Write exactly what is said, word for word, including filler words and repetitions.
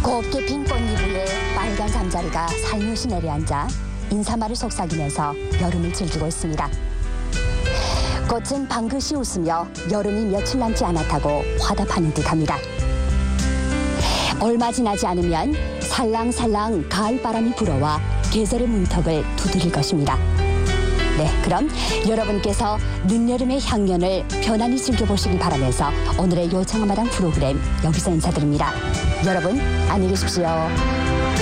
곱게 핀 꽃잎 위에 빨간 잠자리가 살며시 내려앉아 인사말을 속삭이면서 여름을 즐기고 있습니다. 꽃은 방긋이 웃으며 여름이 며칠 남지 않았다고 화답하는 듯합니다. 얼마 지나지 않으면 살랑살랑 가을바람이 불어와 계절의 문턱을 두드릴 것입니다. 네, 그럼 여러분께서 늦여름의 향연을 편안히 즐겨보시길 바라면서 오늘의 요청마당 프로그램 여기서 인사드립니다. 여러분, 안녕히 계십시오.